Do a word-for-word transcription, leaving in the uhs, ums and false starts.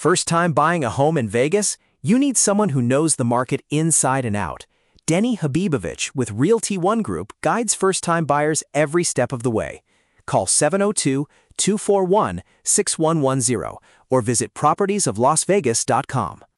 First time buying a home in Vegas? You need someone who knows the market inside and out. Denny Habibovich with Realty One Group guides first-time buyers every step of the way. Call seven oh two, two four one, six one one zero or visit properties of las vegas dot com.